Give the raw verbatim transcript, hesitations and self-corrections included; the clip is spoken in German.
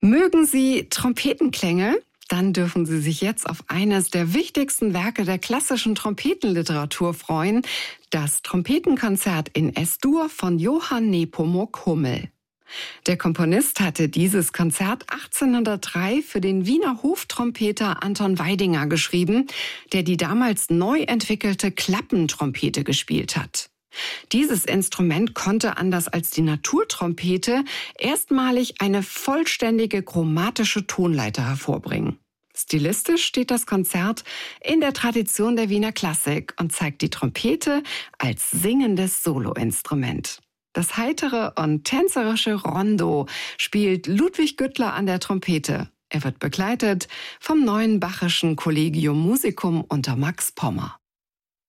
Mögen Sie Trompetenklänge? Dann dürfen Sie sich jetzt auf eines der wichtigsten Werke der klassischen Trompetenliteratur freuen, das Trompetenkonzert in Es-Dur von Johann Nepomuk Hummel. Der Komponist hatte dieses Konzert achtzehnhundertdrei für den Wiener Hoftrompeter Anton Weidinger geschrieben, der die damals neu entwickelte Klappentrompete gespielt hat. Dieses Instrument konnte, anders als die Naturtrompete, erstmalig eine vollständige chromatische Tonleiter hervorbringen. Stilistisch steht das Konzert in der Tradition der Wiener Klassik und zeigt die Trompete als singendes Soloinstrument. Das heitere und tänzerische Rondo spielt Ludwig Güttler an der Trompete. Er wird begleitet vom Neuen Bachischen Collegium Musicum unter Max Pommer.